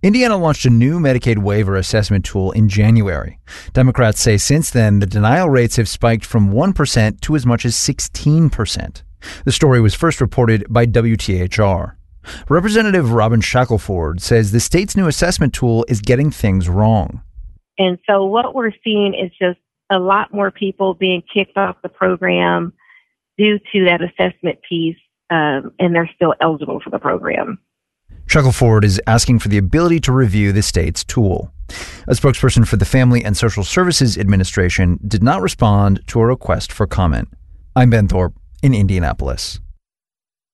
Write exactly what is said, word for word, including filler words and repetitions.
Indiana launched a new Medicaid waiver assessment tool in January. Democrats say since then, the denial rates have spiked from one percent to as much as sixteen percent. The story was first reported by W T H R. Representative Robin Shackelford says the state's new assessment tool is getting things wrong. And so what we're seeing is just a lot more people being kicked off the program due to that assessment piece, um, and they're still eligible for the program. Shackelford is asking for the ability to review the state's tool. A spokesperson for the Family and Social Services Administration did not respond to a request for comment. I'm Ben Thorpe in Indianapolis.